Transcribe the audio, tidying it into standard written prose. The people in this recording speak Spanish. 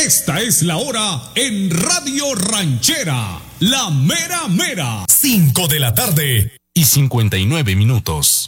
Esta es la hora en Radio Ranchera, la mera mera. 5 de la tarde y 59 minutos.